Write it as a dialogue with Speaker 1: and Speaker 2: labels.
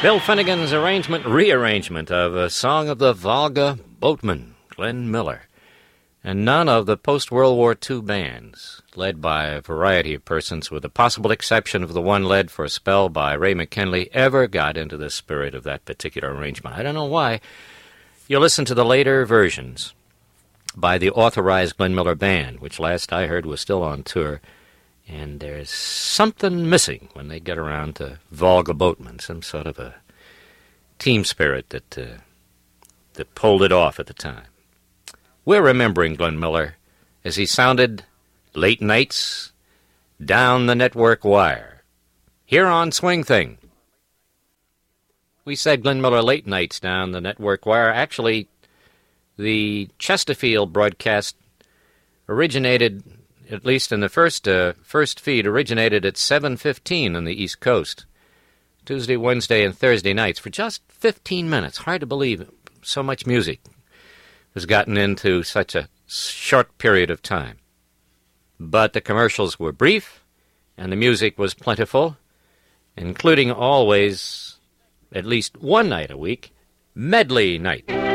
Speaker 1: Bill Finnegan's rearrangement of a song of the Volga Boatmen, Glenn Miller, and none of the post-World War II bands, led by a variety of persons with the possible exception of the one led for a spell by Ray McKinley, ever got into the spirit of that particular arrangement. I don't know why. You listen to the later versions by the authorized Glenn Miller Band, which last I heard was still on tour, and there's something missing when they get around to Volga Boatmen, some sort of a team spirit that pulled it off at the time. We're remembering Glenn Miller as he sounded late nights down the network wire, here on Swing Thing. We said Glenn Miller late nights down the network wire. Actually, the Chesterfield broadcast originated, at least in the first feed, originated at 7:15 on the East Coast, Tuesday, Wednesday, and Thursday nights for just 15 minutes. Hard to believe so much music was gotten into such a short period of time. But the commercials were brief, and the music was plentiful, including always, at least one night a week, Medley Night.